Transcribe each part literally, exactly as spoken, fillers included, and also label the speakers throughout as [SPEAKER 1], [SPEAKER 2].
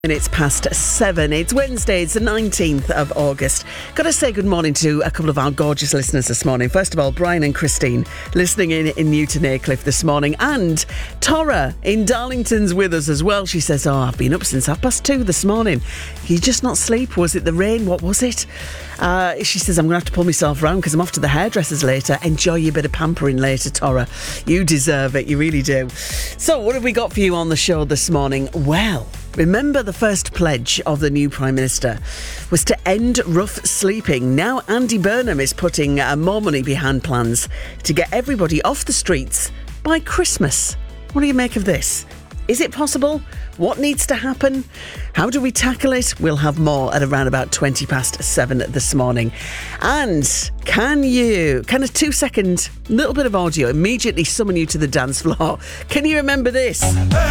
[SPEAKER 1] Minutes past seven. It's Wednesday, it's the nineteenth of August. Got to say good morning to a couple of our gorgeous listeners this morning. First of all, Brian and Christine listening in in Newton Aycliffe this morning. And Tora in Darlington's with us as well. She says, oh, I've been up since half past two this morning. You just not sleep? Was it the rain? What was it? Uh, she says, I'm going to have to pull myself round because I'm off to the hairdressers later. Enjoy your bit of pampering later, Tora. You deserve it, you really do. So what have we got for you on the show this morning? Well, remember the first pledge of the new Prime Minister was to end rough sleeping. Now Andy Burnham is putting uh, more money behind plans to get everybody off the streets by Christmas. What do you make of this? Is it possible? What needs to happen? How do we tackle it? We'll have more at around about twenty past seven this morning. And can you, can a two second little bit of audio immediately summon you to the dance floor? Can you remember this?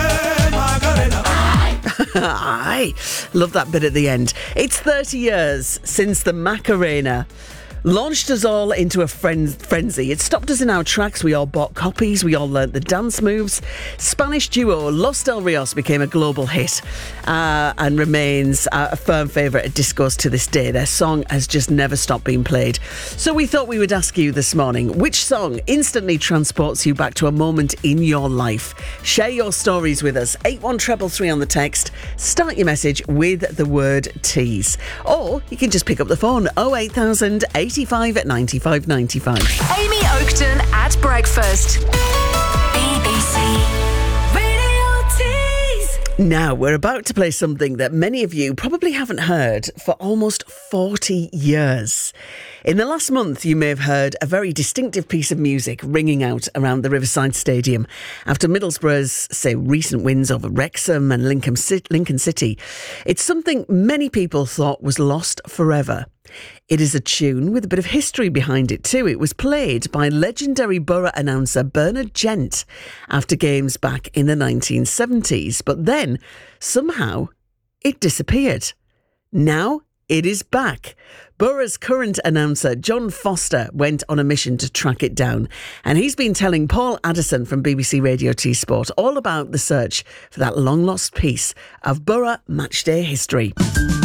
[SPEAKER 1] I love that bit at the end. It's thirty years since the Macarena launched us all into a fren- frenzy. It stopped us in our tracks. We all bought copies. We all learnt the dance moves. Spanish duo Los Del Rios became a global hit uh, and remains uh, a firm favourite at discos to this day. Their song has just never stopped being played. So we thought we would ask you this morning, which song instantly transports you back to a moment in your life? Share your stories with us. eight one three three on the text. Start your message with the word tease. Or you can just pick up the phone oh eight thousand eighty-five at ninety-five ninety-five.
[SPEAKER 2] Amy Oakton at breakfast. B B C Radio Tease.
[SPEAKER 1] Now, we're about to play something that many of you probably haven't heard for almost forty years. In the last month, you may have heard a very distinctive piece of music ringing out around the Riverside Stadium after Middlesbrough's, say, recent wins over Wrexham and Lincoln City. It's something many people thought was lost forever. It is a tune with a bit of history behind it too. It was played by legendary Borough announcer Bernard Gent after games back in the nineteen seventies. But then, somehow, it disappeared. Now, it is back. Borough's current announcer, John Foster, went on a mission to track it down. And he's been telling Paul Addison from B B C Radio T Sport all about the search for that long-lost piece of Borough matchday history.